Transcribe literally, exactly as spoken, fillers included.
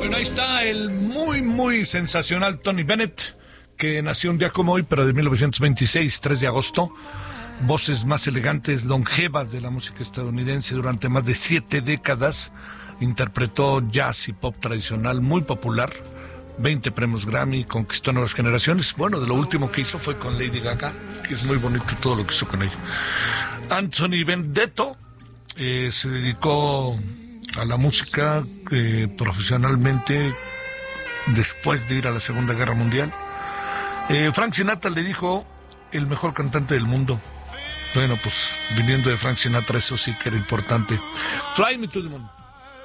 Bueno, ahí está el muy, muy sensacional Tony Bennett, que nació un día como hoy, pero de mil novecientos veintiséis, tres de agosto. Voces más elegantes, longevas de la música estadounidense durante más de siete décadas. Interpretó jazz y pop tradicional muy popular. veinte premios Grammy, conquistó nuevas generaciones. Bueno, de lo último que hizo fue con Lady Gaga, que es muy bonito todo lo que hizo con ella. Anthony Benedetto eh, se dedicó a la música eh, profesionalmente después de ir a la Segunda Guerra Mundial. Eh, Frank Sinatra le dijo el mejor cantante del mundo. Bueno, pues viniendo de Frank Sinatra, eso sí que era importante. Fly Me to the Moon.